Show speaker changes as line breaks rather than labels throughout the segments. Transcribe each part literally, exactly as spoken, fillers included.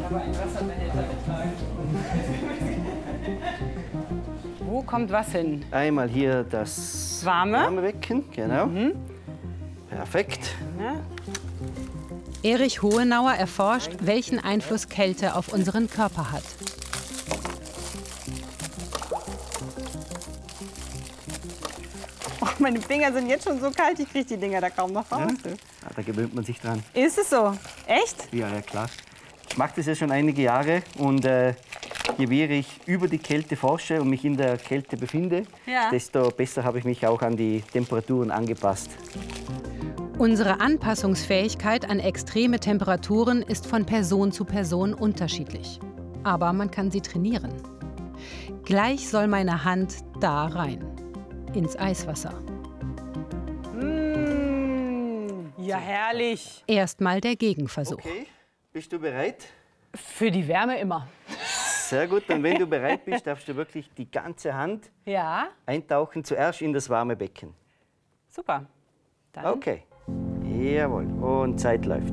aber einen Wasserbehälter mittragen. Wo kommt was hin?
Einmal hier das
Warme,
warme Becken, genau. Mhm. Perfekt.
Ja.
Erich Hohenauer erforscht, welchen Einfluss Kälte auf unseren Körper hat.
Oh, meine Finger sind jetzt schon so kalt, ich kriege die Dinger da kaum noch raus.
Ja? Ja, da gewöhnt man sich dran.
Ist es so? Echt?
Ja, ja, klar. Ich mache das ja schon einige Jahre und äh, je mehr ich über die Kälte forsche und mich in der Kälte befinde,
Ja.
desto besser habe ich mich auch an die Temperaturen angepasst.
Unsere Anpassungsfähigkeit an extreme Temperaturen ist von Person zu Person unterschiedlich. Aber man kann sie trainieren. Gleich soll meine Hand da rein, ins Eiswasser.
Mmh, ja, herrlich.
Erstmal der Gegenversuch.
Okay, bist du bereit?
Für die Wärme immer.
Sehr gut, dann wenn du bereit bist, darfst du wirklich die ganze Hand
Ja,
eintauchen, zuerst in das warme Becken.
super. Dann
Okay, jawohl, und Zeit läuft.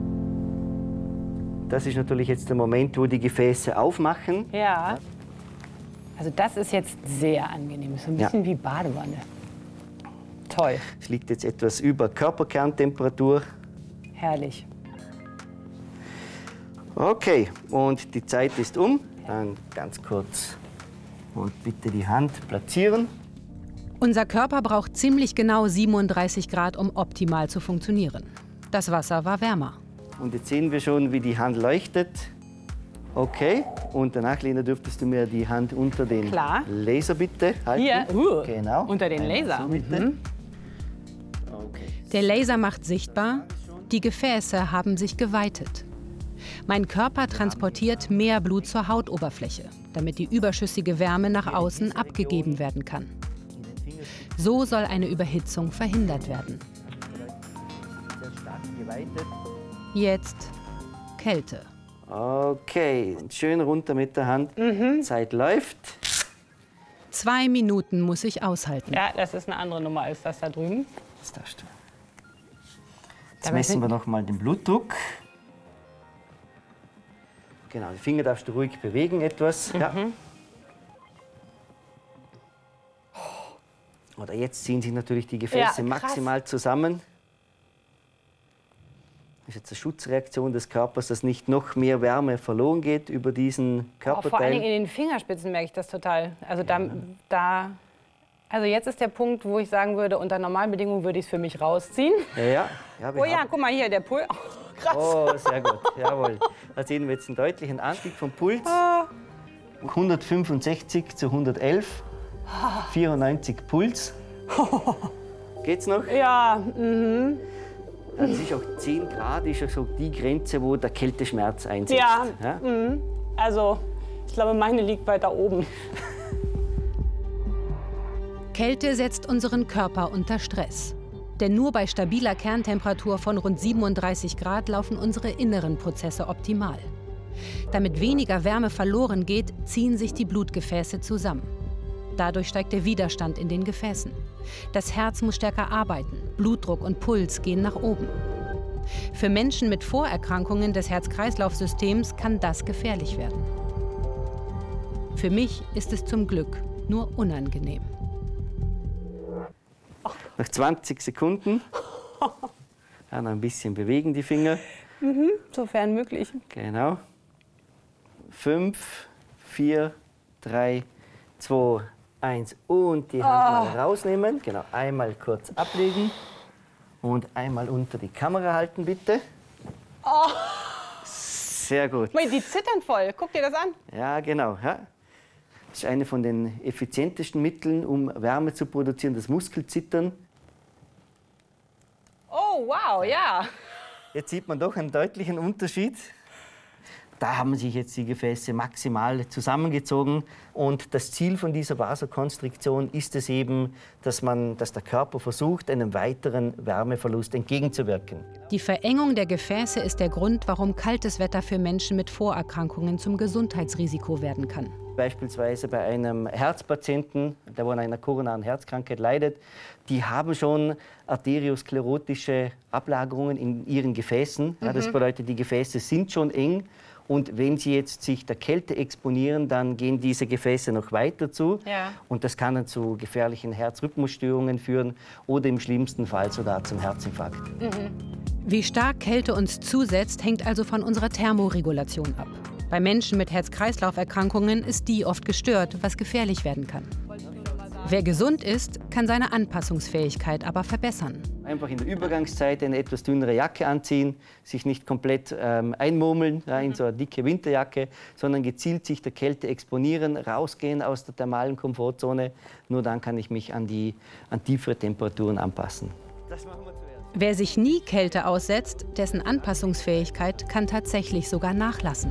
Das ist natürlich jetzt der Moment, wo die Gefäße aufmachen.
Ja. Also das ist jetzt sehr angenehm. So ein bisschen
Ja.
wie Badewanne. Toll,
Es liegt jetzt etwas über Körperkerntemperatur.
herrlich.
Okay, und die Zeit ist um. Dann ganz kurz und bitte die Hand platzieren.
Unser Körper braucht ziemlich genau siebenunddreißig Grad, um optimal zu funktionieren. Das Wasser war wärmer.
Und jetzt sehen wir schon, wie die Hand leuchtet. Okay, und danach, Lena, dürftest du mir die Hand unter den
Klar.
Laser bitte halten.
Hier, uh,
Genau.
unter den
Einmal
Laser.
So bitte.
Mhm.
Okay.
Der Laser macht sichtbar, die Gefäße haben sich geweitet. Mein Körper transportiert mehr Blut zur Hautoberfläche, damit die überschüssige Wärme nach außen abgegeben werden kann. So soll eine Überhitzung verhindert werden.
Sehr stark geweitet.
Jetzt Kälte.
Okay, schön runter mit der Hand.
Mhm.
Zeit läuft.
Zwei Minuten muss ich aushalten.
Ja, das ist eine andere Nummer als das da drüben.
Das darfst du. Jetzt
Dabei
messen
sind-
wir noch mal den Blutdruck. Genau, die Finger darfst du ruhig bewegen etwas. Ja. Oder jetzt ziehen sich natürlich die Gefäße
Ja, krass.
maximal zusammen. Das ist jetzt eine Schutzreaktion des Körpers, dass nicht noch mehr Wärme verloren geht über diesen
Oh, vor allen
Körperteil.
Dingen in den Fingerspitzen merke ich das total. Also da, da, also jetzt ist der Punkt, wo ich sagen würde, unter normalen Bedingungen würde ich es für mich rausziehen.
Ja, ja. Ja, wir
Oh ja,
haben-
guck mal hier, der Puls. Oh, krass.
Oh, sehr gut, jawohl. Da sehen wir jetzt einen deutlichen Anstieg vom Puls. hundertfünfundsechzig zu hundertelf, vierundneunzig Puls. Geht's noch?
Ja, mhm.
Das ist auch zehn Grad, ist ja so die Grenze, wo der Kälteschmerz einsetzt.
Ja,
Ja?
mhm. Also ich glaube, meine liegt weiter oben.
Kälte setzt unseren Körper unter Stress. Denn nur bei stabiler Kerntemperatur von rund siebenunddreißig Grad laufen unsere inneren Prozesse optimal. Damit weniger Wärme verloren geht, ziehen sich die Blutgefäße zusammen. Dadurch steigt der Widerstand in den Gefäßen. Das Herz muss stärker arbeiten, Blutdruck und Puls gehen nach oben. Für Menschen mit Vorerkrankungen des Herz-Kreislauf-Systems kann das gefährlich werden. Für mich ist es zum Glück nur unangenehm.
Nach zwanzig Sekunden. Ja, noch ein bisschen bewegen die Finger.
Sofern möglich.
Genau. Fünf, vier, drei, zwei, eins. Und die Hand mal rausnehmen. Genau, einmal kurz ablegen. Und einmal unter die Kamera halten, bitte. Sehr gut.
Mei, die zittern voll. Guck dir das an.
Ja, genau. Ja. Das ist eine von den effizientesten Mitteln, um Wärme zu produzieren, das Muskelzittern.
Oh, wow, ja.
Jetzt sieht man doch einen deutlichen Unterschied. Da haben sich jetzt die Gefäße maximal zusammengezogen. Und das Ziel von dieser Vasokonstriktion ist es eben, dass, man, dass der Körper versucht, einem weiteren Wärmeverlust entgegenzuwirken.
Die Verengung der Gefäße ist der Grund, warum kaltes Wetter für Menschen mit Vorerkrankungen zum Gesundheitsrisiko werden kann.
Beispielsweise bei einem Herzpatienten, der an einer koronaren Herzkrankheit leidet, die haben schon arteriosklerotische Ablagerungen in ihren Gefäßen. Ja, das bedeutet, die Gefäße sind schon eng Und wenn Sie jetzt sich der Kälte exponieren, dann gehen diese Gefäße noch weiter zu.
Ja.
Und das kann dann zu gefährlichen Herzrhythmusstörungen führen oder im schlimmsten Fall sogar zum Herzinfarkt.
Mhm.
Wie stark Kälte uns zusetzt, hängt also von unserer Thermoregulation ab. Bei Menschen mit Herz-Kreislauf-Erkrankungen ist die oft gestört, was gefährlich werden kann. Wer gesund ist, kann seine Anpassungsfähigkeit aber verbessern.
Einfach in der Übergangszeit eine etwas dünnere Jacke anziehen, sich nicht komplett ähm, einmurmeln ja, in so eine dicke Winterjacke, sondern gezielt sich der Kälte exponieren, rausgehen aus der thermalen Komfortzone. Nur dann kann ich mich an, die, an tiefere Temperaturen anpassen. Das machen wir zuerst.
Wer sich nie Kälte aussetzt, dessen Anpassungsfähigkeit kann tatsächlich sogar nachlassen.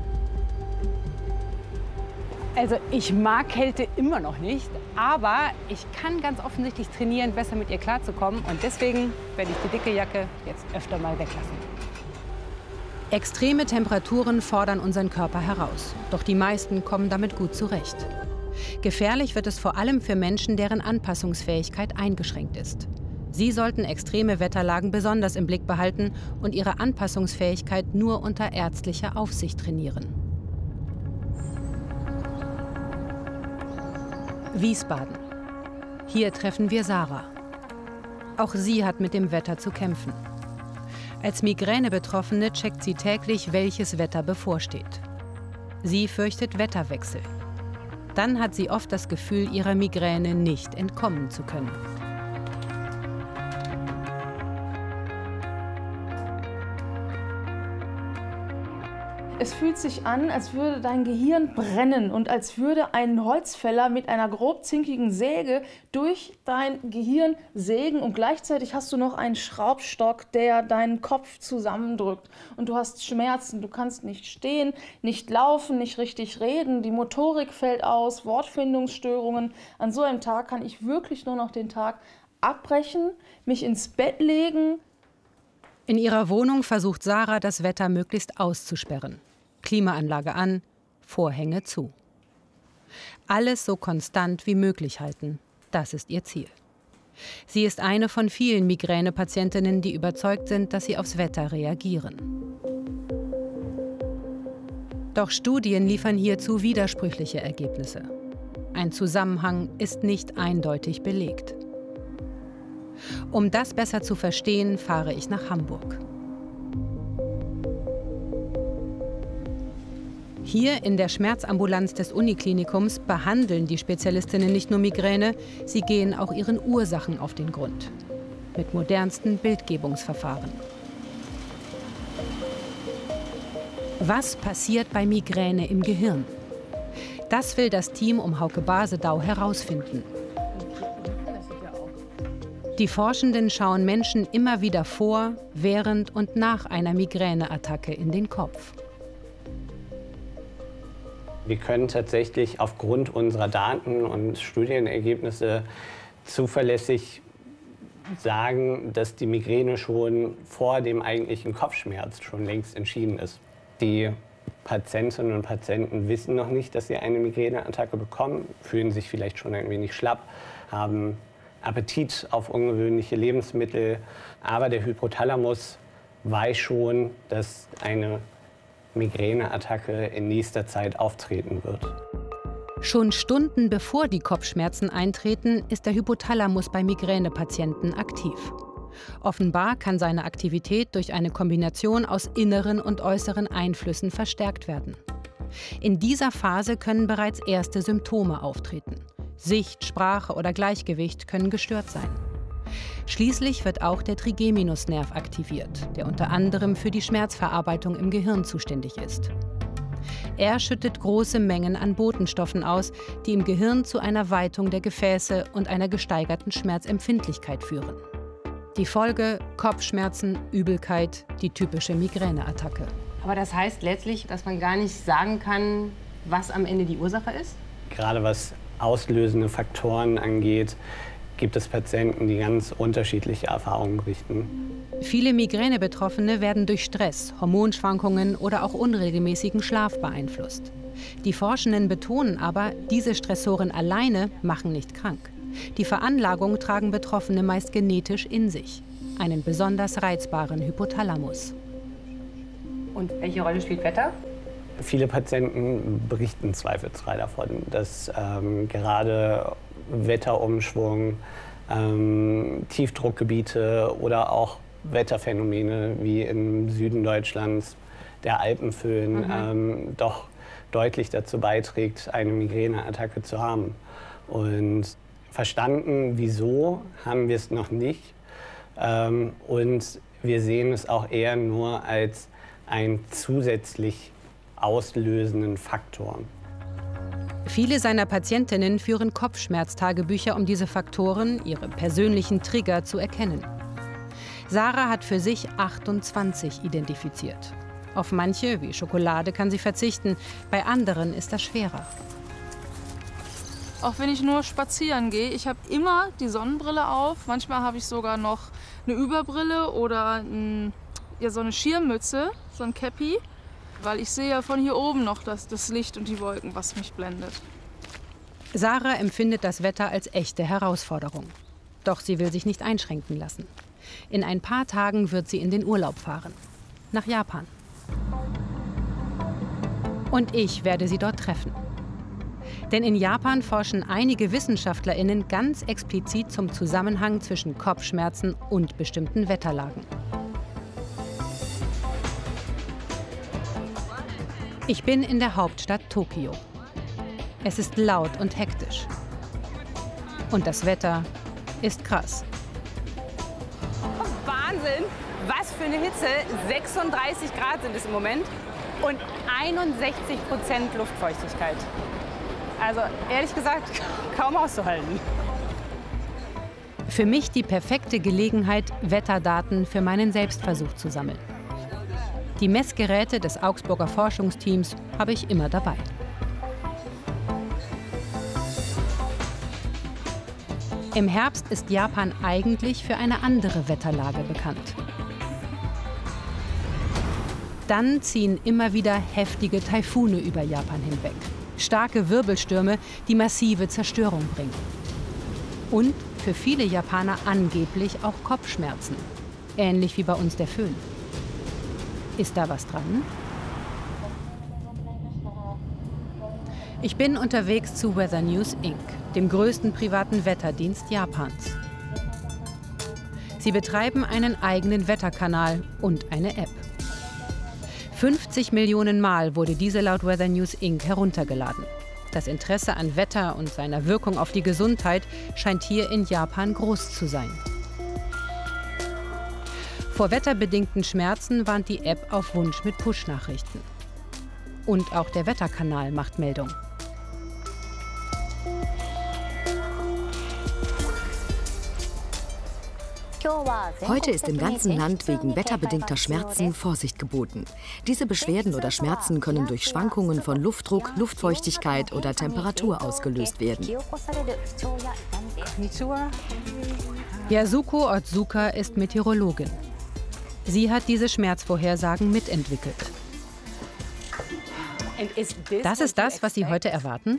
Also ich mag Kälte immer noch nicht, aber ich kann ganz offensichtlich trainieren, besser mit ihr klarzukommen. Und deswegen werde ich die dicke Jacke jetzt öfter mal weglassen.
Extreme Temperaturen fordern unseren Körper heraus. Doch die meisten kommen damit gut zurecht. Gefährlich wird es vor allem für Menschen, deren Anpassungsfähigkeit eingeschränkt ist. Sie sollten extreme Wetterlagen besonders im Blick behalten und ihre Anpassungsfähigkeit nur unter ärztlicher Aufsicht trainieren. Wiesbaden. Hier treffen wir Sarah. Auch sie hat mit dem Wetter zu kämpfen. Als Migräne-Betroffene checkt sie täglich, welches Wetter bevorsteht. Sie fürchtet Wetterwechsel. Dann hat sie oft das Gefühl, ihrer Migräne nicht entkommen zu können.
Es fühlt sich an, als würde dein Gehirn brennen und als würde ein Holzfäller mit einer grob zinkigen Säge durch dein Gehirn sägen und gleichzeitig hast du noch einen Schraubstock, der deinen Kopf zusammendrückt und du hast Schmerzen, du kannst nicht stehen, nicht laufen, nicht richtig reden, die Motorik fällt aus, Wortfindungsstörungen. An so einem Tag kann ich wirklich nur noch den Tag abbrechen, mich ins Bett legen.
In ihrer Wohnung versucht Sarah, das Wetter möglichst auszusperren. Klimaanlage an, Vorhänge zu. Alles so konstant wie möglich halten, das ist ihr Ziel. Sie ist eine von vielen Migränepatientinnen, die überzeugt sind, dass sie aufs Wetter reagieren. Doch Studien liefern hierzu widersprüchliche Ergebnisse. Ein Zusammenhang ist nicht eindeutig belegt. Um das besser zu verstehen, fahre ich nach Hamburg. Hier in der Schmerzambulanz des Uniklinikums behandeln die Spezialistinnen nicht nur Migräne, sie gehen auch ihren Ursachen auf den Grund. Mit modernsten Bildgebungsverfahren. Was passiert bei Migräne im Gehirn? Das will das Team um Hauke Basedau herausfinden. Die Forschenden schauen Menschen immer wieder vor, während und nach einer Migräneattacke in den Kopf.
Wir können tatsächlich aufgrund unserer Daten und Studienergebnisse zuverlässig sagen, dass die Migräne schon vor dem eigentlichen Kopfschmerz schon längst entschieden ist. Die Patientinnen und Patienten wissen noch nicht, dass sie eine Migräneattacke bekommen, fühlen sich vielleicht schon ein wenig schlapp, haben Appetit auf ungewöhnliche Lebensmittel. Aber der Hypothalamus weiß schon, dass eine Migräneattacke in nächster Zeit auftreten wird.
Schon Stunden bevor die Kopfschmerzen eintreten, ist der Hypothalamus bei Migränepatienten aktiv. Offenbar kann seine Aktivität durch eine Kombination aus inneren und äußeren Einflüssen verstärkt werden. In dieser Phase können bereits erste Symptome auftreten. Sicht, Sprache oder Gleichgewicht können gestört sein. Schließlich wird auch der Trigeminusnerv aktiviert, der unter anderem für die Schmerzverarbeitung im Gehirn zuständig ist. Er schüttet große Mengen an Botenstoffen aus, die im Gehirn zu einer Weitung der Gefäße und einer gesteigerten Schmerzempfindlichkeit führen. Die Folge: Kopfschmerzen, Übelkeit, die typische Migräneattacke.
Aber das heißt letztlich, dass man gar nicht sagen kann, was am Ende die Ursache ist?
Gerade was auslösende Faktoren angeht, gibt es Patienten, die ganz unterschiedliche Erfahrungen berichten.
Viele Migräne-Betroffene werden durch Stress, Hormonschwankungen oder auch unregelmäßigen Schlaf beeinflusst. Die Forschenden betonen aber, diese Stressoren alleine machen nicht krank. Die Veranlagung tragen Betroffene meist genetisch in sich. Einen besonders reizbaren Hypothalamus.
Und welche Rolle spielt Wetter?
Viele Patienten berichten zweifelsfrei davon, dass ähm, gerade Wetterumschwung, ähm, Tiefdruckgebiete oder auch Wetterphänomene wie im Süden Deutschlands, der Alpenföhn, mhm. ähm, doch deutlich dazu beiträgt, eine Migräneattacke zu haben. Und verstanden, wieso, haben wir es noch nicht. Ähm, und wir sehen es auch eher nur als einen zusätzlich auslösenden Faktor.
Viele seiner Patientinnen führen Kopfschmerztagebücher, um diese Faktoren, ihre persönlichen Trigger, zu erkennen. Sarah hat für sich achtundzwanzig identifiziert. Auf manche, wie Schokolade, kann sie verzichten. Bei anderen ist das schwerer.
Auch wenn ich nur spazieren gehe, ich habe immer die Sonnenbrille auf. Manchmal habe ich sogar noch eine Überbrille oder ein, ja, so eine Schirmmütze, so ein Käppi. Weil ich sehe ja von hier oben noch das, das Licht und die Wolken, was mich blendet.
Sarah empfindet das Wetter als echte Herausforderung. Doch sie will sich nicht einschränken lassen. In ein paar Tagen wird sie in den Urlaub fahren. Nach Japan. Und ich werde sie dort treffen. Denn in Japan forschen einige WissenschaftlerInnen ganz explizit zum Zusammenhang zwischen Kopfschmerzen und bestimmten Wetterlagen. Ich bin in der Hauptstadt Tokio. Es ist laut und hektisch. Und das Wetter ist krass.
Wahnsinn, was für eine Hitze. sechsunddreißig Grad sind es im Moment und einundsechzig Prozent Luftfeuchtigkeit. Also ehrlich gesagt, kaum auszuhalten.
Für mich die perfekte Gelegenheit, Wetterdaten für meinen Selbstversuch zu sammeln. Die Messgeräte des Augsburger Forschungsteams habe ich immer dabei. Im Herbst ist Japan eigentlich für eine andere Wetterlage bekannt. Dann ziehen immer wieder heftige Taifune über Japan hinweg. Starke Wirbelstürme, die massive Zerstörung bringen. Und für viele Japaner angeblich auch Kopfschmerzen. Ähnlich wie bei uns der Föhn. Ist da was dran? Ich bin unterwegs zu Weather News Incorporated, dem größten privaten Wetterdienst Japans. Sie betreiben einen eigenen Wetterkanal und eine App. fünfzig Millionen Mal wurde diese laut Weather News Incorporated heruntergeladen. Das Interesse an Wetter und seiner Wirkung auf die Gesundheit scheint hier in Japan groß zu sein. Vor wetterbedingten Schmerzen warnt die App auf Wunsch mit Push-Nachrichten. Und auch der Wetterkanal macht Meldung.
Heute ist im ganzen Land wegen wetterbedingter Schmerzen Vorsicht geboten. Diese Beschwerden oder Schmerzen können durch Schwankungen von Luftdruck, Luftfeuchtigkeit oder Temperatur ausgelöst werden.
Yasuko Otsuka ist Meteorologin. Sie hat diese Schmerzvorhersagen mitentwickelt. Das ist das, was Sie heute erwarten?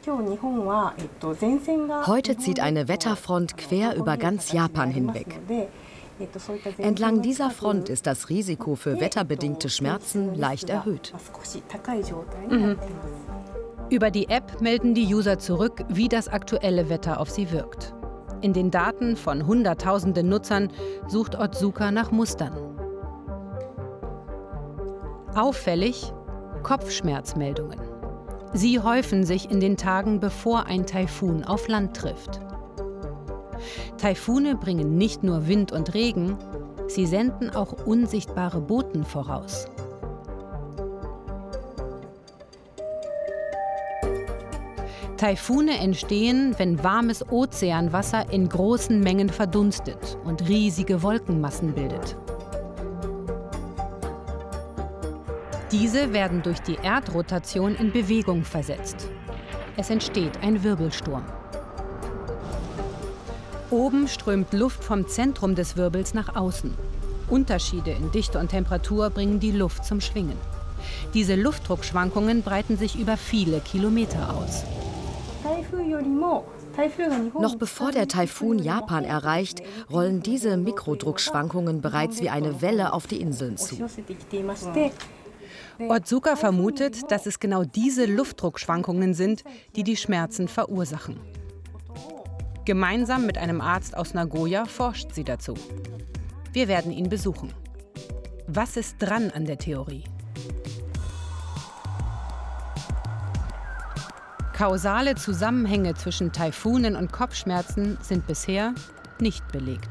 Heute zieht eine Wetterfront quer über ganz Japan hinweg. Entlang dieser Front ist das Risiko für wetterbedingte Schmerzen leicht erhöht.
Mhm. Über die App melden die User zurück, wie das aktuelle Wetter auf sie wirkt. In den Daten von hunderttausenden Nutzern sucht Otsuka nach Mustern. Auffällig Kopfschmerzmeldungen. Sie häufen sich in den Tagen, bevor ein Taifun auf Land trifft. Taifune bringen nicht nur Wind und Regen, sie senden auch unsichtbare Boten voraus. Taifune entstehen, wenn warmes Ozeanwasser in großen Mengen verdunstet und riesige Wolkenmassen bildet. Diese werden durch die Erdrotation in Bewegung versetzt. Es entsteht ein Wirbelsturm. Oben strömt Luft vom Zentrum des Wirbels nach außen. Unterschiede in Dichte und Temperatur bringen die Luft zum Schwingen. Diese Luftdruckschwankungen breiten sich über viele Kilometer aus.
Noch bevor der Taifun Japan erreicht, rollen diese Mikrodruckschwankungen bereits wie eine Welle auf die Inseln zu.
Otsuka vermutet, dass es genau diese Luftdruckschwankungen sind, die die Schmerzen verursachen. Gemeinsam mit einem Arzt aus Nagoya forscht sie dazu. Wir werden ihn besuchen. Was ist dran an der Theorie? Kausale Zusammenhänge zwischen Taifunen und Kopfschmerzen sind bisher nicht belegt.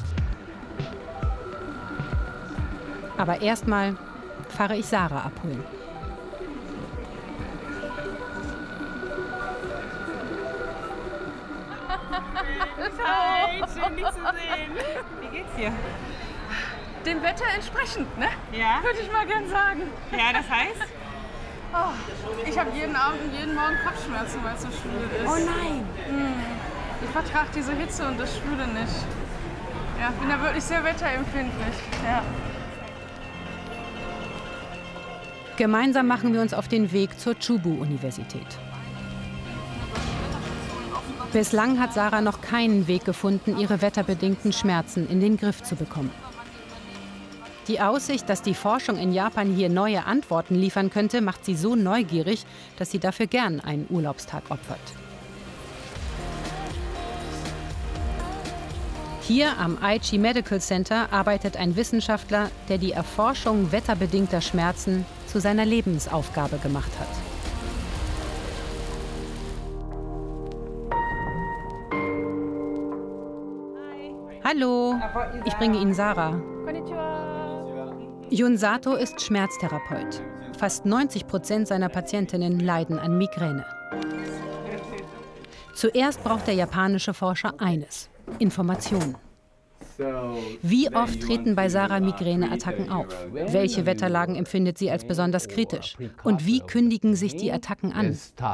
Aber erstmal fahre ich Sarah abholen.
Hi, schön dich zu sehen. Wie geht's dir?
Dem Wetter entsprechend, ne?
Ja?
Würde ich mal gern sagen.
Ja, das heißt?
Oh, ich habe jeden Abend und jeden Morgen Kopfschmerzen, weil es so schwül ist.
Oh nein!
Hm. Ich vertrage diese Hitze und das Schwüle nicht. Ja, ich bin da wirklich sehr wetterempfindlich. Ja.
Gemeinsam machen wir uns auf den Weg zur Chubu-Universität. Bislang hat Sarah noch keinen Weg gefunden, ihre wetterbedingten Schmerzen in den Griff zu bekommen. Die Aussicht, dass die Forschung in Japan hier neue Antworten liefern könnte, macht sie so neugierig, dass sie dafür gern einen Urlaubstag opfert. Hier am Aichi Medical Center arbeitet ein Wissenschaftler, der die Erforschung wetterbedingter Schmerzen zu seiner Lebensaufgabe gemacht hat. Hallo, ich bringe Ihnen Sarah. Jun Sato ist Schmerztherapeut. Fast neunzig Prozent seiner Patientinnen leiden an Migräne. Zuerst braucht der japanische Forscher eines: Informationen. Wie oft treten bei Sarah Migräneattacken auf? Welche Wetterlagen empfindet sie als besonders kritisch? Und wie kündigen sich die Attacken an?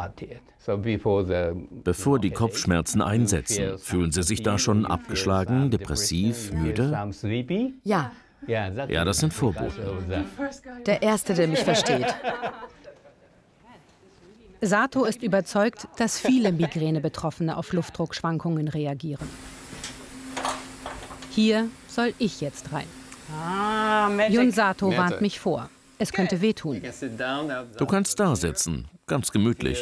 Bevor die Kopfschmerzen einsetzen, fühlen Sie sich da schon abgeschlagen, depressiv, müde?
Ja,
Ja, das sind Vorboten.
der Erste, der mich versteht.
Sato ist überzeugt, dass viele Migräne-Betroffene auf Luftdruckschwankungen reagieren. Hier soll ich jetzt rein.
Ah,
Jun Sato warnt mich vor. Es könnte wehtun.
Du kannst da sitzen, ganz gemütlich.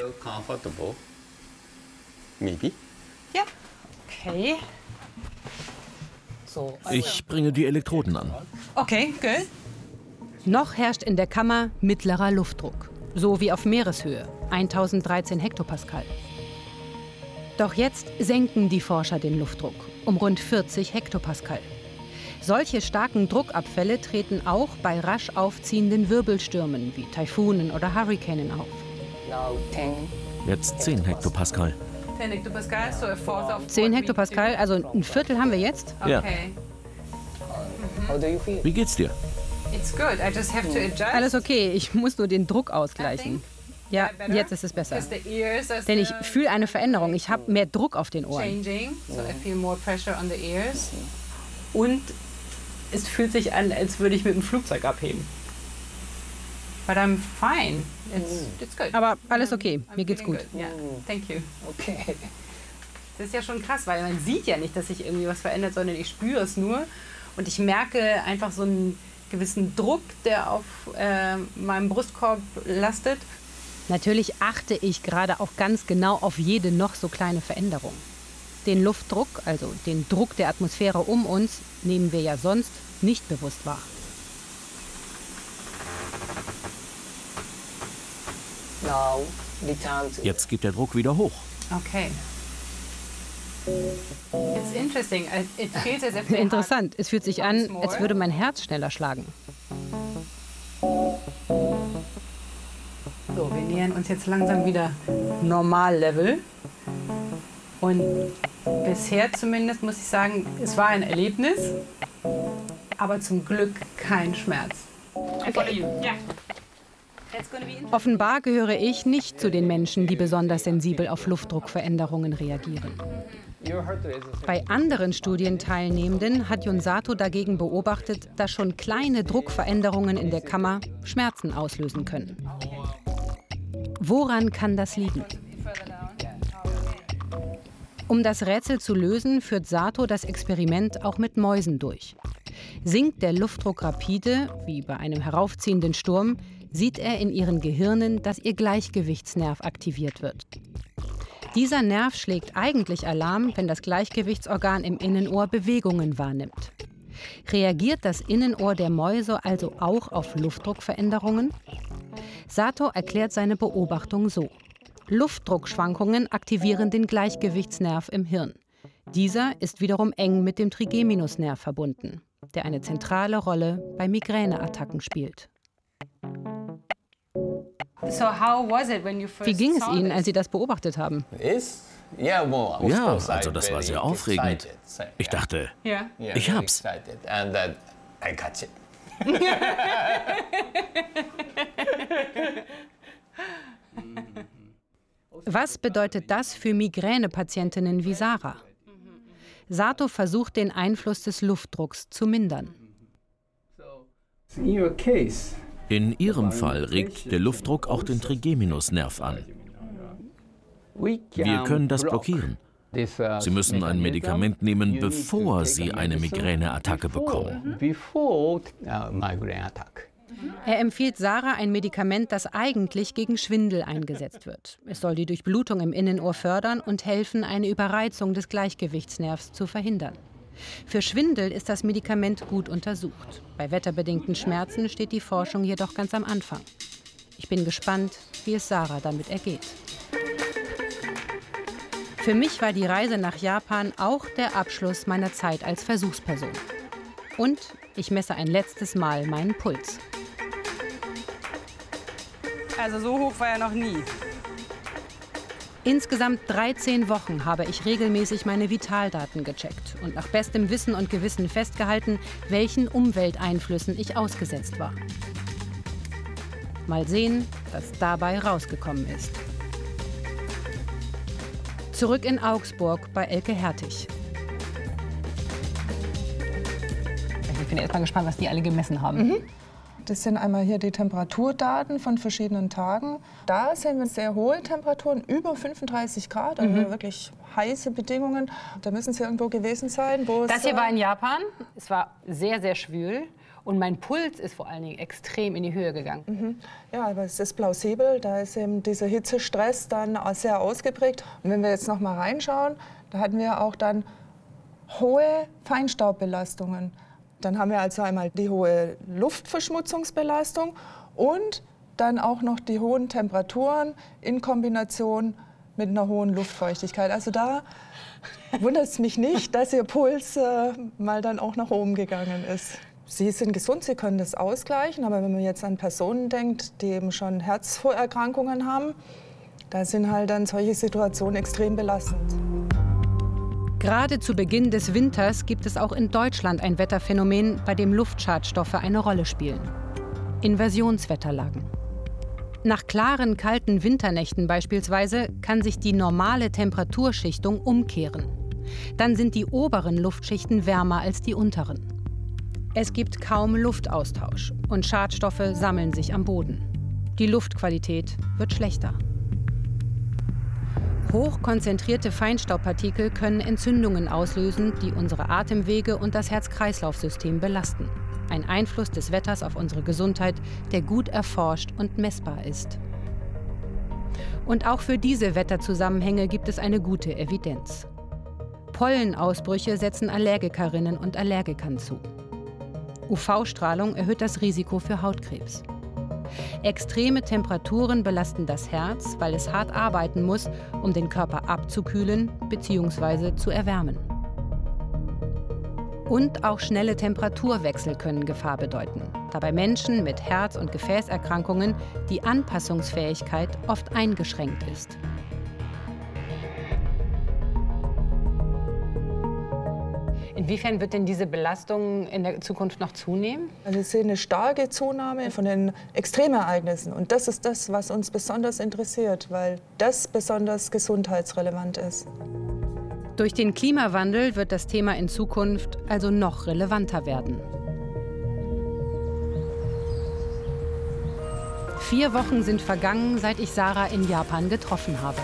Ja. Okay. So.
Ich bringe die Elektroden an.
Okay, good.
Noch herrscht in der Kammer mittlerer Luftdruck. So wie auf Meereshöhe, tausenddreizehn Hektopascal. Doch jetzt senken die Forscher den Luftdruck um rund vierzig Hektopascal. Solche starken Druckabfälle treten auch bei rasch aufziehenden Wirbelstürmen wie Taifunen oder Hurrikanen auf.
Jetzt zehn Hektopascal.
zehn Hektopascal, so a fourth of
zehn Hektopascal, also ein Viertel haben wir jetzt.
Ja.
Okay.
Wie geht's dir?
It's good. I just have to adjust.
Alles okay, ich muss nur den Druck ausgleichen. Ja, jetzt ist es besser.
Because the ears are
Denn ich
still
fühle eine Veränderung. Ich habe mehr Druck auf den Ohren.
changing, so I feel more pressure on the ears. Und es fühlt sich an, als würde ich mit dem Flugzeug abheben. But I'm fine. It's, it's good.
Aber alles okay,
I'm
mir geht's
feeling
gut.
good. Yeah, thank you. Okay. Das ist ja schon krass, weil man sieht ja nicht, dass sich irgendwie was verändert, sondern ich spüre es nur. Und ich merke einfach so einen gewissen Druck, der auf äh, meinem Brustkorb lastet.
Natürlich achte ich gerade auch ganz genau auf jede noch so kleine Veränderung. Den Luftdruck, also den Druck der Atmosphäre um uns, nehmen wir ja sonst nicht bewusst wahr.
Jetzt geht der Druck wieder hoch.
Okay. It's interesting. It feels as if the
Interessant, es fühlt sich an, als würde mein Herz schneller schlagen.
So, wir nähern uns jetzt langsam wieder Normallevel. Und bisher zumindest muss ich sagen, es war ein Erlebnis, aber zum Glück kein Schmerz. Okay. Yeah.
Offenbar gehöre ich nicht zu den Menschen, die besonders sensibel auf Luftdruckveränderungen reagieren. Bei anderen Studienteilnehmenden hat Jun Sato dagegen beobachtet, dass schon kleine Druckveränderungen in der Kammer Schmerzen auslösen können. Woran kann das liegen? Um das Rätsel zu lösen, führt Sato das Experiment auch mit Mäusen durch. Sinkt der Luftdruck rapide, wie bei einem heraufziehenden Sturm, sieht er in ihren Gehirnen, dass ihr Gleichgewichtsnerv aktiviert wird. Dieser Nerv schlägt eigentlich Alarm, wenn das Gleichgewichtsorgan im Innenohr Bewegungen wahrnimmt. Reagiert das Innenohr der Mäuse also auch auf Luftdruckveränderungen? Sato erklärt seine Beobachtung so: Luftdruckschwankungen aktivieren den Gleichgewichtsnerv im Hirn. Dieser ist wiederum eng mit dem Trigeminusnerv verbunden, der eine zentrale Rolle bei Migräneattacken spielt. Wie ging es Ihnen, als Sie das beobachtet haben?
Ja, also das war sehr aufregend. Ich dachte, ich hab's.
Was bedeutet das für Migränepatientinnen wie Sarah? Sato versucht, den Einfluss des Luftdrucks zu mindern.
In Ihrem Fall regt der Luftdruck auch den Trigeminusnerv an. Wir können das blockieren. Sie müssen ein Medikament nehmen, bevor Sie eine Migräneattacke bekommen.
Er empfiehlt Sarah ein Medikament, das eigentlich gegen Schwindel eingesetzt wird. Es soll die Durchblutung im Innenohr fördern und helfen, eine Überreizung des Gleichgewichtsnervs zu verhindern. Für Schwindel ist das Medikament gut untersucht. Bei wetterbedingten Schmerzen steht die Forschung jedoch ganz am Anfang. Ich bin gespannt, wie es Sarah damit ergeht. Für mich war die Reise nach Japan auch der Abschluss meiner Zeit als Versuchsperson. Und ich messe ein letztes Mal meinen Puls.
Also so hoch war er noch nie.
Insgesamt dreizehn Wochen habe ich regelmäßig meine Vitaldaten gecheckt und nach bestem Wissen und Gewissen festgehalten, welchen Umwelteinflüssen ich ausgesetzt war. Mal sehen, was dabei rausgekommen ist. Zurück in Augsburg bei Elke Hertig.
Ich bin erst mal gespannt, was die alle gemessen haben.
Mhm. Das sind einmal hier die Temperaturdaten von verschiedenen Tagen. Da sehen wir sehr hohe Temperaturen, über fünfunddreißig Grad, also mhm. wirklich heiße Bedingungen. Da müssen sie irgendwo gewesen sein. Wo
das
es,
hier war in Japan. Es war sehr, sehr schwül. Und mein Puls ist vor allen Dingen extrem in die Höhe gegangen.
Mhm. Ja, aber es ist plausibel. Da ist eben dieser Hitzestress dann sehr ausgeprägt. Und wenn wir jetzt noch mal reinschauen, da hatten wir auch dann hohe Feinstaubbelastungen. Dann haben wir also einmal die hohe Luftverschmutzungsbelastung und dann auch noch die hohen Temperaturen in Kombination mit einer hohen Luftfeuchtigkeit. Also da wundert es mich nicht, dass Ihr Puls äh, mal dann auch nach oben gegangen ist. Sie sind gesund, Sie können das ausgleichen, aber wenn man jetzt an Personen denkt, die eben schon Herzvorerkrankungen haben, da sind halt dann solche Situationen extrem belastend.
Gerade zu Beginn des Winters gibt es auch in Deutschland ein Wetterphänomen, bei dem Luftschadstoffe eine Rolle spielen: Inversionswetterlagen. Nach klaren, kalten Winternächten beispielsweise kann sich die normale Temperaturschichtung umkehren. Dann sind die oberen Luftschichten wärmer als die unteren. Es gibt kaum Luftaustausch und Schadstoffe sammeln sich am Boden. Die Luftqualität wird schlechter. Hochkonzentrierte Feinstaubpartikel können Entzündungen auslösen, die unsere Atemwege und das Herz-Kreislauf-System belasten. Ein Einfluss des Wetters auf unsere Gesundheit, der gut erforscht und messbar ist. Und auch für diese Wetterzusammenhänge gibt es eine gute Evidenz. Pollenausbrüche setzen Allergikerinnen und Allergikern zu. U V-Strahlung erhöht das Risiko für Hautkrebs. Extreme Temperaturen belasten das Herz, weil es hart arbeiten muss, um den Körper abzukühlen bzw. zu erwärmen. Und auch schnelle Temperaturwechsel können Gefahr bedeuten, da bei Menschen mit Herz- und Gefäßerkrankungen die Anpassungsfähigkeit oft eingeschränkt ist.
Inwiefern wird denn diese Belastung in der Zukunft noch zunehmen?
Also wir sehen eine starke Zunahme von den Extremereignissen. Und das ist das, was uns besonders interessiert, weil das besonders gesundheitsrelevant ist.
Durch den Klimawandel wird das Thema in Zukunft also noch relevanter werden. Vier Wochen sind vergangen, seit ich Sarah in Japan getroffen habe.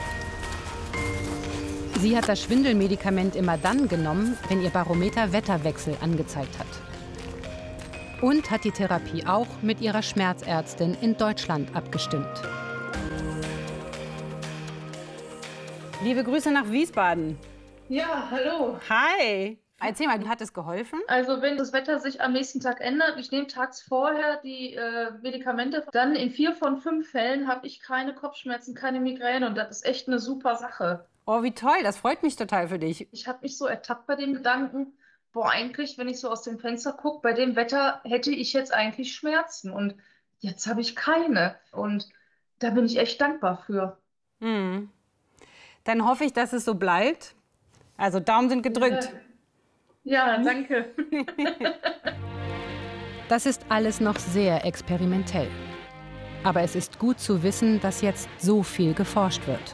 Sie hat das Schwindelmedikament immer dann genommen, wenn ihr Barometer Wetterwechsel angezeigt hat. Und hat die Therapie auch mit ihrer Schmerzärztin in Deutschland abgestimmt.
Liebe Grüße nach Wiesbaden.
Ja, hallo.
Hi. Erzähl mal, hat es geholfen?
Also wenn das Wetter sich am nächsten Tag ändert, ich nehme tags vorher die äh, Medikamente, dann in vier von fünf Fällen habe ich keine Kopfschmerzen, keine Migräne und das ist echt eine super Sache.
Oh, wie toll, das freut mich total für dich.
Ich habe mich so ertappt bei dem Gedanken, boah, eigentlich, wenn ich so aus dem Fenster gucke, bei dem Wetter hätte ich jetzt eigentlich Schmerzen und jetzt habe ich keine und da bin ich echt dankbar für.
Hm. Dann hoffe ich, dass es so bleibt. Also Daumen sind gedrückt.
Ja. Ja, danke.
Das ist alles noch sehr experimentell. Aber es ist gut zu wissen, dass jetzt so viel geforscht wird.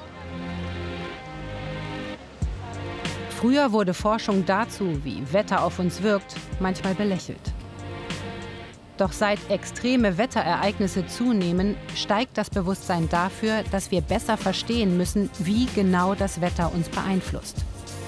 Früher wurde Forschung dazu, wie Wetter auf uns wirkt, manchmal belächelt. Doch seit extreme Wetterereignisse zunehmen, steigt das Bewusstsein dafür, dass wir besser verstehen müssen, wie genau das Wetter uns beeinflusst.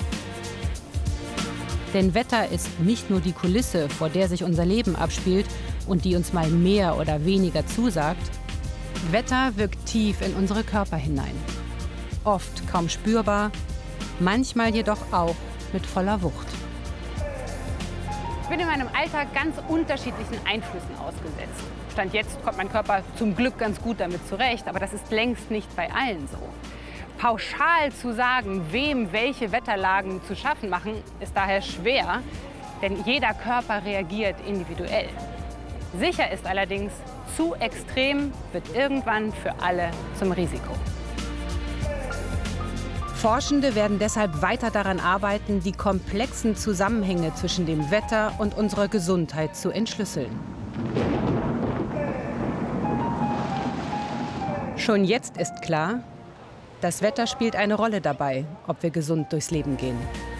Denn Wetter ist nicht nur die Kulisse, vor der sich unser Leben abspielt und die uns mal mehr oder weniger zusagt. Wetter wirkt tief in unsere Körper hinein. Oft kaum spürbar, manchmal jedoch auch mit voller Wucht.
Ich bin in meinem Alltag ganz unterschiedlichen Einflüssen ausgesetzt. Stand jetzt kommt mein Körper zum Glück ganz gut damit zurecht, aber das ist längst nicht bei allen so. Pauschal zu sagen, wem welche Wetterlagen zu schaffen machen, ist daher schwer, denn jeder Körper reagiert individuell. Sicher ist allerdings, zu extrem wird irgendwann für alle zum Risiko.
Forschende werden deshalb weiter daran arbeiten, die komplexen Zusammenhänge zwischen dem Wetter und unserer Gesundheit zu entschlüsseln. Schon jetzt ist klar, das Wetter spielt eine Rolle dabei, ob wir gesund durchs Leben gehen.